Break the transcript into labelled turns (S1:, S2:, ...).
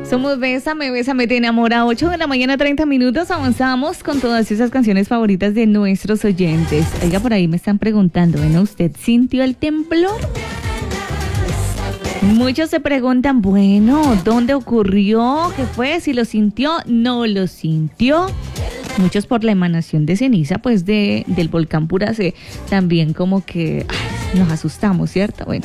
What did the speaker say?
S1: Somos Bésame, te enamora. 8 de la mañana, 30 minutos. Avanzamos con todas esas canciones favoritas de nuestros oyentes. Oiga, por ahí me están preguntando, ¿bueno, usted sintió el temblor? Muchos se preguntan, bueno, ¿dónde ocurrió? ¿Qué fue? Si lo sintió, no lo sintió. Muchos por la emanación de ceniza, pues del volcán Puracé, también como que nos asustamos, ¿cierto? Bueno.